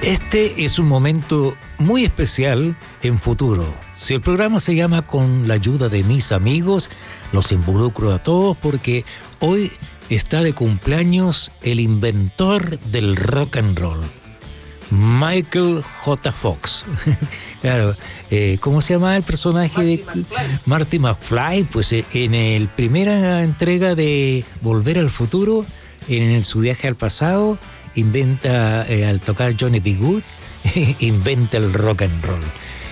Este es un momento muy especial en Futuro. Si el programa se llama Con la ayuda de mis amigos, los involucro a todos porque hoy está de cumpleaños el inventor del rock and roll, Michael J. Fox. Claro, ¿cómo se llama el personaje de Marty McFly? Pues en la primera entrega de Volver al Futuro, en su viaje al pasado, inventa, al tocar Johnny B. Good, inventa el rock and roll.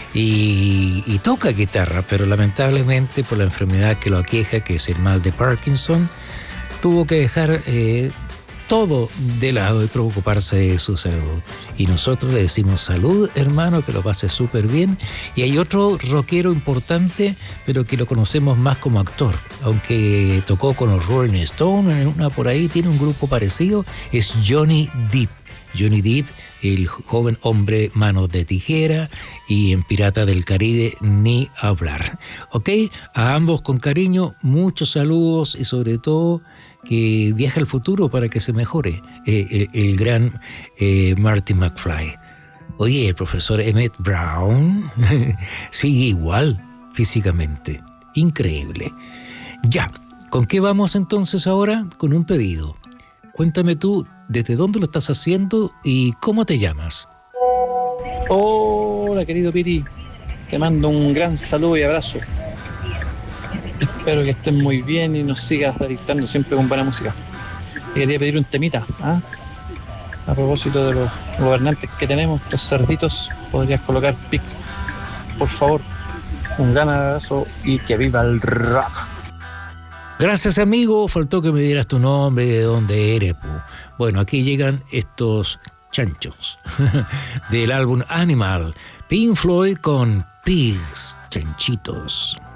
Y toca guitarra, pero lamentablemente por la enfermedad que lo aqueja, que es el mal de Parkinson, tuvo que dejar todo de lado y preocuparse de su salud. Y nosotros le decimos salud, hermano, que lo pase súper bien. Y hay otro rockero importante, pero que lo conocemos más como actor, aunque tocó con los Rolling Stones, en una por ahí, tiene un grupo parecido, es Johnny Depp. Johnny Depp, el joven hombre manos de tijera, y en Pirata del Caribe ni hablar. ¿Ok? A ambos con cariño, muchos saludos y sobre todo que viaje al futuro para que se mejore el gran Marty McFly. Oye, el profesor Emmett Brown sigue igual físicamente. Increíble. Ya, ¿con qué vamos entonces ahora? Con un pedido. Cuéntame tú desde dónde lo estás haciendo y cómo te llamas. Hola, querido Piri. Te mando un gran saludo y abrazo. Espero que estén muy bien y nos sigas deleitando siempre con buena música. Y quería pedir un temita, ¿ah? A propósito de los gobernantes que tenemos, los cerditos, podrías colocar Pix, por favor. Un gran abrazo y que viva el rock. Gracias, amigo. Faltó que me dieras tu nombre y de dónde eres. Bueno, aquí llegan estos chanchos del álbum Animal, Pink Floyd con Pigs, chanchitos.